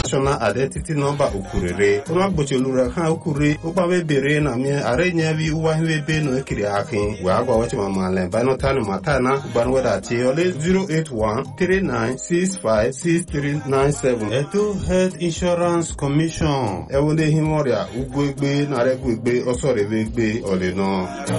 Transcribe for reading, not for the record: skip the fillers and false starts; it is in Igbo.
national identity number ukurere ona gbochilura ha ukure ukpawe bere na mi arenya bi uwa hwebe no ekiri akin we agwa wachi mama le bano tanu matana banwe da ti ole 08139656397 eto health insurance commission ewonde himoria ugwegbe na regwegbe osorewegbe ole no